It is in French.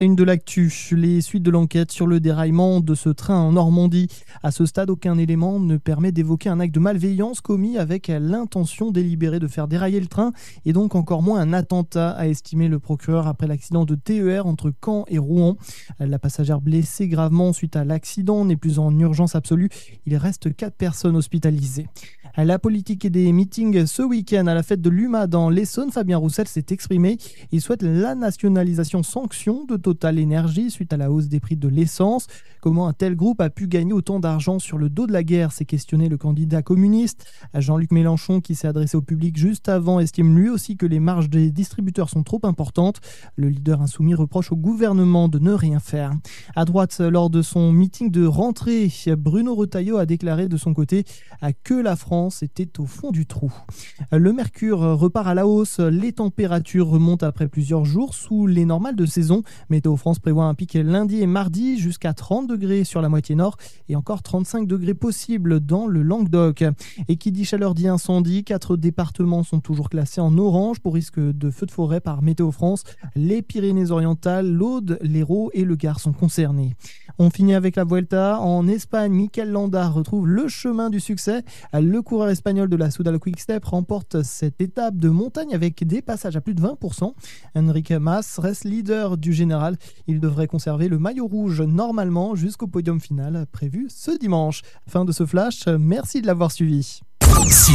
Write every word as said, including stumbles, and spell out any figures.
Une de l'actu, les suites de l'enquête sur le déraillement de ce train en Normandie. À ce stade, aucun élément ne permet d'évoquer un acte de malveillance commis avec l'intention délibérée de faire dérailler le train et donc encore moins un attentat, a estimé le procureur après l'accident de T E R entre Caen et Rouen. La passagère blessée gravement suite à l'accident n'est plus en urgence absolue. Il reste quatre personnes hospitalisées. La politique et des meetings ce week-end à la fête de l'U M A dans l'Essonne. Fabien Roussel s'est exprimé. Il souhaite la nationalisation sanction de Total Énergie suite à la hausse des prix de l'essence. Comment un tel groupe a pu gagner autant d'argent sur le dos de la guerre, s'est questionné le candidat communiste. Jean-Luc Mélenchon, qui s'est adressé au public juste avant, estime lui aussi que les marges des distributeurs sont trop importantes. Le leader insoumis reproche au gouvernement de ne rien faire. À droite, lors de son meeting de rentrée, Bruno Retailleau a déclaré de son côté que la France était au fond du trou. Le mercure repart à la hausse. Les températures remontent après plusieurs jours sous les normales de saison. Météo France prévoit un pic lundi et mardi jusqu'à trente degrés sur la moitié nord et encore trente-cinq degrés possibles dans le Languedoc. Et qui dit chaleur dit incendie. Quatre départements sont toujours classés en orange pour risque de feu de forêt par Météo France. Les Pyrénées-Orientales, l'Aude, l'Hérault et le Gard sont concernés. On finit avec la Vuelta. En Espagne, Mikel Landa retrouve le chemin du succès. Le coureur espagnol de la Soudal Quick-Step remporte cette étape de montagne avec des passages à plus de vingt pour cent. Enrique Mas reste leader du général. Il devrait conserver le maillot rouge normalement jusqu'au podium final prévu ce dimanche. Fin de ce flash. Merci de l'avoir suivi.